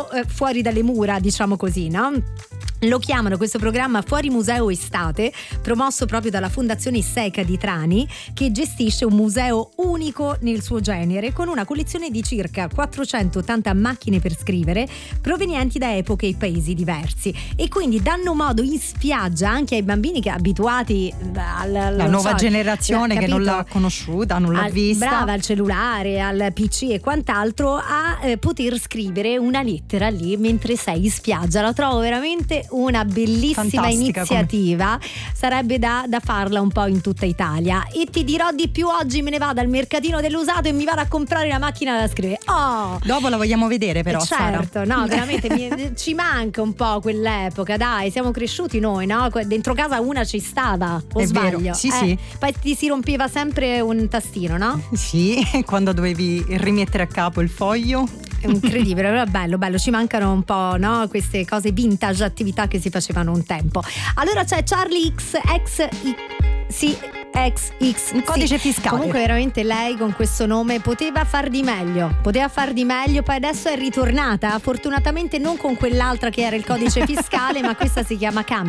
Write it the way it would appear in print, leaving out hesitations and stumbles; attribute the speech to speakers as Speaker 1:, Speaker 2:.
Speaker 1: po' fuori dalle mura, diciamo così, no? Lo chiamano questo programma Fuori Museo Estate, promosso proprio dalla Fondazione Seca di Trani, che gestisce un museo unico nel suo genere, con una collezione di circa 480 macchine per scrivere provenienti da epoche e paesi diversi, e quindi danno modo in spiaggia anche ai bambini che abituati
Speaker 2: la nuova generazione che non l'ha conosciuta, non l'ha vista,
Speaker 1: brava, al cellulare, al PC e quant'altro, a poter scrivere una lettera lì mentre sei in spiaggia. La trovo veramente una bellissima
Speaker 2: fantastica
Speaker 1: iniziativa, sarebbe da farla un po' in tutta Italia. E ti dirò di più, oggi me ne vado al mercatino dell'usato e mi vado a comprare la macchina da scrivere.
Speaker 2: Dopo la vogliamo vedere però,
Speaker 1: certo,
Speaker 2: Sara.
Speaker 1: no, veramente ci manca un po' quell'epoca, dai, siamo cresciuti noi, no? Dentro casa una ci stava, o
Speaker 2: È
Speaker 1: sbaglio?
Speaker 2: vero, sì.
Speaker 1: Poi ti si rompeva sempre un tastino, no?
Speaker 2: Sì, quando dovevi rimettere a capo il foglio.
Speaker 1: È incredibile, però bello, ci mancano un po', no? Queste cose vintage, attività che si facevano un tempo. Allora c'è Charlie XX,
Speaker 2: un codice fiscale.
Speaker 1: Comunque veramente lei con questo nome poteva far di meglio, poi adesso è ritornata, fortunatamente non con quell'altra che era il codice fiscale, ma questa si chiama Camera.